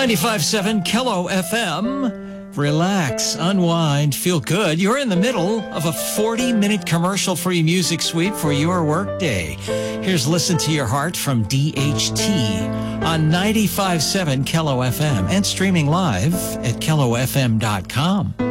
95.7 Kello FM. Relax, unwind, feel good. You're in the middle of a 40-minute commercial-free music suite for your workday. Here's Listen to Your Heart from DHT on 95.7 Kello FM and streaming live at kellofm.com.